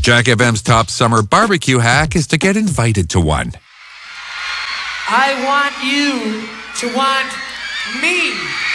Jack FM's top summer barbecue hack is to get invited to one. I want you to want me.